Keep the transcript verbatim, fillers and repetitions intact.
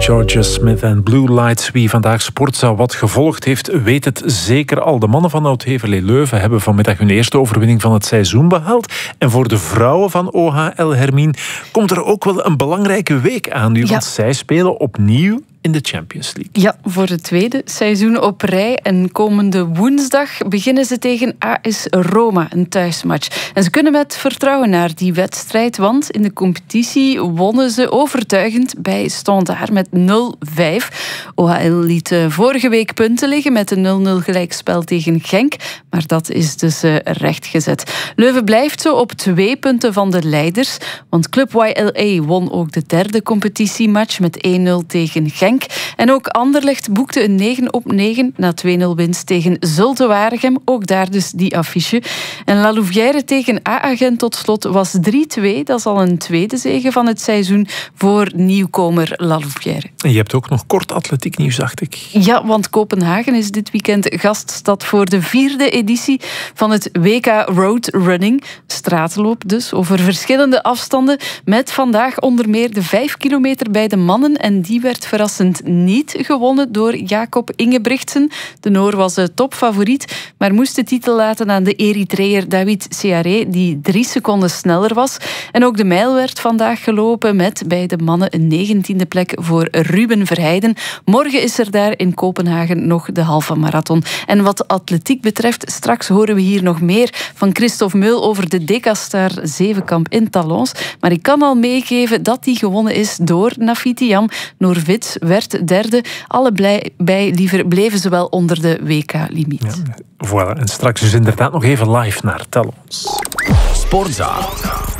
Georgia Smith en Blue Lights. Wie vandaag Sportza wat gevolgd heeft, weet het zeker al. De mannen van Oud-Heverlee Leuven hebben vanmiddag hun eerste overwinning van het seizoen behaald. En voor de vrouwen van O H L Hermine komt er ook wel een belangrijke week aan nu. Ja. Want zij spelen opnieuw in de Champions League. Ja, voor het tweede seizoen op rij. En komende woensdag beginnen ze tegen A S Roma, een thuismatch. En ze kunnen met vertrouwen naar die wedstrijd, want in de competitie wonnen ze overtuigend bij Standaard met nul vijf. O H L liet vorige week punten liggen met een nul nul gelijkspel tegen Genk, maar dat is dus rechtgezet. Leuven blijft zo op twee punten van de leiders, want Club Y L A won ook de derde competitiematch met één nul tegen Genk. En ook Anderlecht boekte een negen op negen na twee nul winst tegen Zulte Waregem. Ook daar dus die affiche. En La Louvière tegen A-agent tot slot was drie twee. Dat is al een tweede zege van het seizoen voor nieuwkomer La Louvière. En je hebt ook nog kort atletiek nieuws, dacht ik. Ja, want Kopenhagen is dit weekend gaststad voor de vierde editie van het W K Road Running. Straatloop dus, over verschillende afstanden. Met vandaag onder meer de vijf kilometer bij de mannen. En die werd verrassend niet gewonnen door Jacob Ingebrigtsen. De Noor was de topfavoriet, maar moest de titel laten aan de Eritreër David Seare, die drie seconden sneller was. En ook de mijl werd vandaag gelopen met bij de mannen een negentiende plek voor Ruben Verheijden. Morgen is er daar in Kopenhagen nog de halve marathon. En wat atletiek betreft, straks horen we hier nog meer van Christophe Meul over de Decastar zevenkamp in Talons. Maar ik kan al meegeven dat die gewonnen is door Nafiti Jam. Noor Vits werd derde. Allebei liever bleven ze wel onder de W K-limiet. Ja, voilà. En straks dus inderdaad nog even live naar Talons. Sportza.